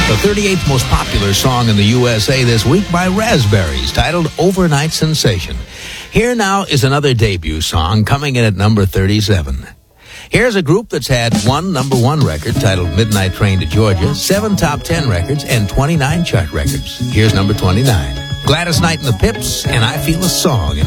The 38th most popular song in the USA this week by Raspberries, titled Overnight Sensation. Here now is another debut song coming in at number 37. Here's a group that's had one number one record titled Midnight Train to Georgia, 7 top 10 records, and 29 chart records. Here's number 29. Gladys Knight and the Pips, and I Feel a Song.